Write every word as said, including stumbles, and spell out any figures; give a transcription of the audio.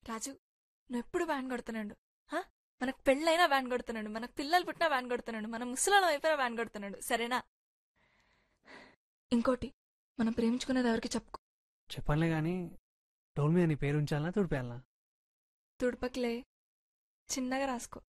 రాజు నువ్వు ఎప్పుడు వ్యాన్ కొడుతున్నాడు. మనకు పెళ్ళైనా వ్యాన్ కొడుతున్నాడు, మనకు పిల్లలు పుట్టినా వ్యాన్ కొడుతున్నాడు, మన ముసలాళ్ళ అయిపోయినా వ్యాన్ కొడుతున్నాడు. సరేనా? ఇంకోటి, మనం ప్రేమించుకునేది ఎవరికి చెప్పుకో. చెప్పనులే గాని డోల్ మీద నీ పేరు ఉంచాలనా తుడిపేయాలనా? తుడపకిలే, చిన్నగా రాసుకో.